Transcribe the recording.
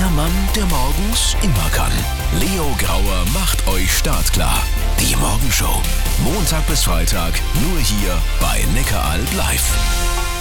Der Mann, der morgens immer kann. Leo Grauer macht euch startklar. Die Morgenshow. Montag bis Freitag nur hier bei Neckaralb live.